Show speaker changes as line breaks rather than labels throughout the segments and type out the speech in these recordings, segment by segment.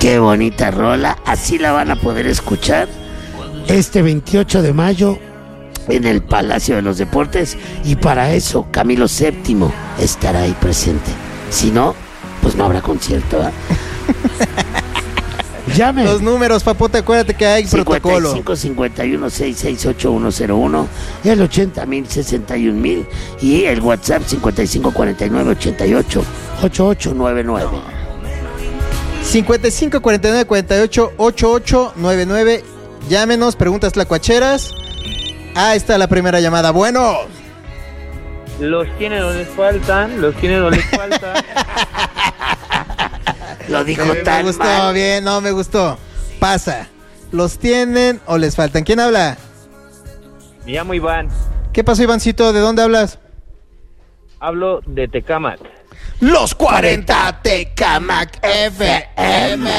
Qué bonita rola. Así la van a poder escuchar este 28 de mayo en el Palacio de los Deportes. Y para eso Camilo VII estará ahí presente. Si no, pues no habrá concierto, ¿eh? Llame.
Los números, Papote, acuérdate que hay protocolo.
55 51 668 101, el 80,000 y el WhatsApp 55 49 88 8899.
55 49 48 8899. Llámenos, preguntas tlacuacheras. Ahí está la primera llamada. Bueno.
Los tienen o les faltan, los tienen o les faltan.
Lo dijo
Me
tan
gustó,
mal.
bien, no me gustó. Pasa. ¿Los tienen o les faltan? ¿Quién habla?
Me llamo Iván,
¿Qué pasó, Ivancito? ¿De dónde hablas?
hablo de Tecámac.
Los 40 Tecámac FM.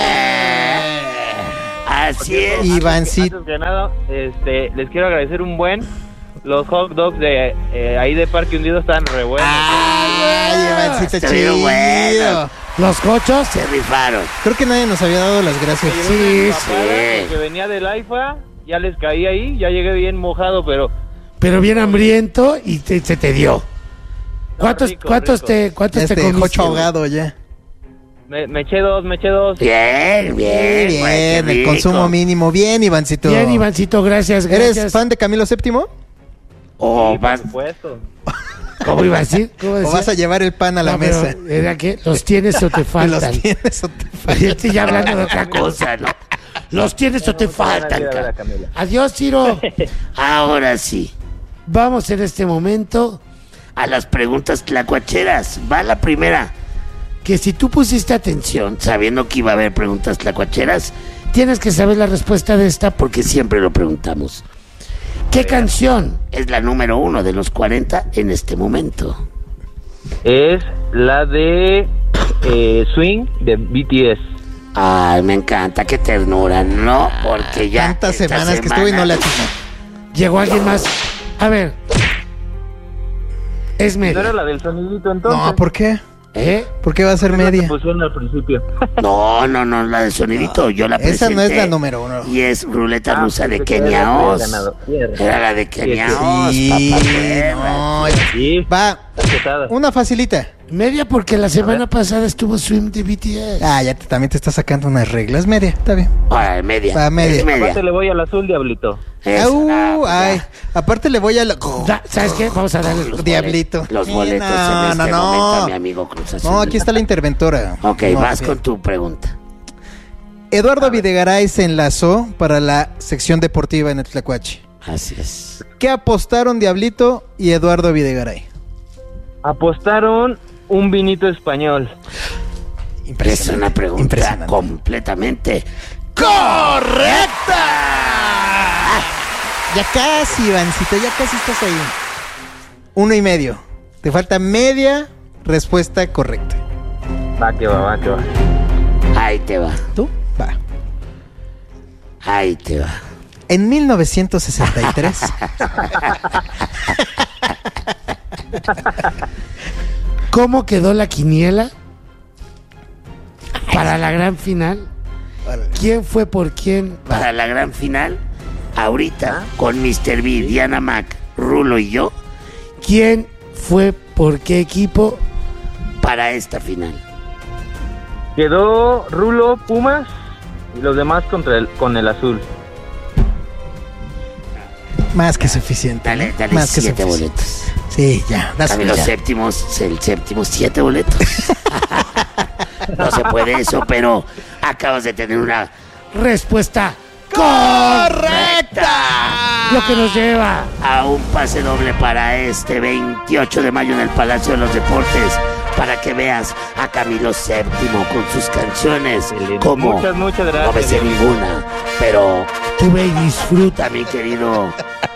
Así es.
Ivancito.
Antes que nada, les quiero agradecer un buen. Los hot dogs de ahí de Parque Hundido están re buenos.
Ay, Ivancito,
Estuvieron
chido.
buenos. Los cochos se rifaron.
Creo que nadie nos había dado las gracias.
Sí,
Que venía del AIFA, ya les caí ahí, ya llegué bien mojado, pero
Pero bien hambriento y se te dio. ¿Cuántos
rico,
te comiste?
Jocho ahogado ya.
me eché dos.
Bien, bien.
Bien,
güey, qué
el
rico.
consumo mínimo. Bien, Ivancito.
Bien, Ivancito, gracias.
¿Eres fan de Camilo VII?
Oh,
Sí, por
vas,
supuesto.
¿cómo iba a decir? ¿Cómo
¿O
decía?
vas a llevar el pan a la
No, pero
mesa?
¿era qué? ¿Los tienes o te faltan?
¿Los tienes o te
Yo
faltan?
estoy ya hablando de otra cosa, ¿no? ¿Los tienes o te faltan,
ir a ver a
cara?
Camila.
Adiós, Ciro. Ahora sí. Vamos en este momento a las preguntas tlacuacheras. Va la primera. Que si tú pusiste atención, sabiendo que iba a haber preguntas tlacuacheras, tienes que saber la respuesta de esta porque siempre lo preguntamos. ¿Qué canción es la número 1 de los 40 en este momento?
Es la de Swing de BTS.
Ay, me encanta, qué ternura, ¿no? Porque ya
Tantas
esta
semanas que estuve y no la
semana
atinó.
llegó alguien más. A ver. Es
¿No era
media.
la del sonidito entonces?
No, ¿por qué?
¿Eh?
¿Por qué va a ser
Es la que
media?
pusieron al principio.
No, la del sonidito, yo la
Esa
presenté.
no es la número 1.
Y es ruleta rusa de
pensé que
Kenia
era
Oz.
ganado.
Era la de Kenia
Sí,
Oz,
Sí,
papá.
no.
Sí,
Va,
tarjetada.
una facilita.
Media porque la semana pasada estuvo Swim de BTS.
Ah, ya también te está sacando unas reglas. Media, está bien.
Ay, media.
Va, media.
Es media.
Aparte le voy al azul, diablito.
Eso, pues
Ay,
ya.
aparte le voy a la...
¿Sabes qué? Vamos a darle los
Diablito.
boletos. Los
Sí,
boletos
no,
en este
no, no.
momento a mi amigo Cruz Azul.
No, aquí está la interventora.
Ok,
No,
vas
bien.
con tu pregunta.
Eduardo Videgaray se enlazó para la sección deportiva en el Tlacuache.
Así es.
¿Qué apostaron Diablito y Eduardo Videgaray?
Apostaron un vinito español.
Es una pregunta
Impresionante.
completamente correcta.
Ya casi, Ivancito, ya casi estás ahí. 1.5. Te falta media respuesta correcta.
Va que va.
Ahí te va,
¿Tú? Va.
ahí te va.
En 1963.
¿Cómo quedó la quiniela para la gran final? ¿Quién fue por quién para la gran final? Ahorita, con Mr. B, Diana Mac, Rulo y yo, ¿quién fue por qué equipo para esta final?
Quedó Rulo, Pumas y los demás con el azul.
Más que suficiente.
Dale,
¿no?
dale
Más que
7
suficiente.
boletos.
Sí, ya.
Camilo
ya.
séptimos, el séptimo, 7 boletos. No se puede eso, pero acabas de tener una respuesta correcta. Lo que nos lleva a un pase doble para este 28 de mayo en el Palacio de los Deportes, para que veas a Camilo VII con sus canciones.
Excelente.
Como
Muchas
no
gracias.
me sé ninguna, pero tú ve y disfruta, mi querido.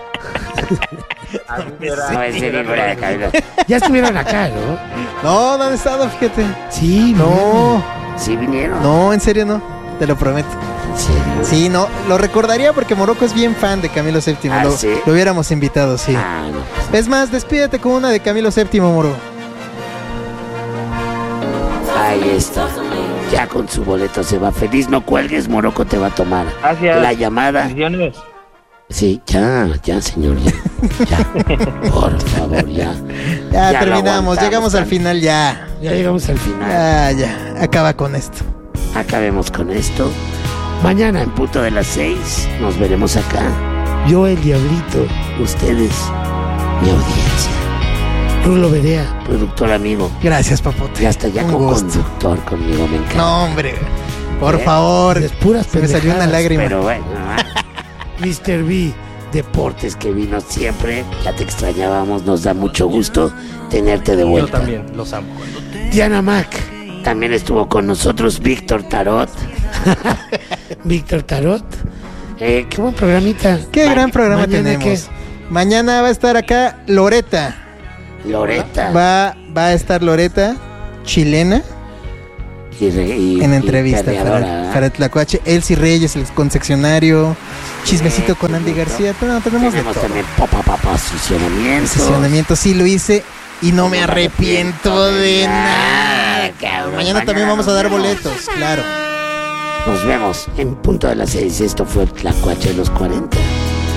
No me sé ninguna de Camilo. Ya estuvieron acá, ¿no?
No, no han estado, fíjate.
Sí,
No,
sí vinieron.
no, en serio no. Te lo prometo.
¿En serio?
Sí, no, lo recordaría porque Morocco es bien fan de Camilo VII.
¿Ah,
lo,
sí?
lo hubiéramos invitado, sí.
Ah, no, pues,
Es más, despídete con una de Camilo VII, Moro.
ahí está. Ya con su boleto se va feliz. No cuelgues, Morocco te va a tomar
Gracias.
la llamada.
Bendiciones.
Sí, ya, señor, ya. Por favor, ya.
Ya
lo
terminamos,
aguantamos
llegamos al
tanto.
final ya.
Ya llegamos al final.
Ya, acaba con esto.
Acabemos con esto. Mañana en punto de las 6 nos veremos acá. Yo, el Diablito, ustedes, mi audiencia. Rulo Berea, productor amigo.
Gracias, papote.
Y hasta ya
Un
con
gusto.
conductor conmigo, me encanta.
No, hombre. Por favor.
Es puras
Se me salió una
pendejadas,
lágrima.
Pero bueno. Mr. B, Deportes, que vino siempre. Ya te extrañábamos, nos da mucho gusto tenerte de vuelta.
Yo también, los amo.
Diana Mac también estuvo con nosotros. Víctor Tarot. Víctor Tarot. Qué buen programita.
Qué gran programa
Mañana,
tenemos. Mañana va a estar acá Loreta.
Loreta.
Va a estar Loreta, chilena, en entrevista para Tlacuache. Elsie Reyes, el concesionario. Chismecito con Andy García. Pero no, tenemos de todo.
también posicionamiento.
Posicionamiento, sí lo hice y no me arrepiento de nada.
Cabrón.
Mañana también vamos a dar boletos, claro.
Nos vemos en punto de las 6. Esto fue Tlacuache de los 40.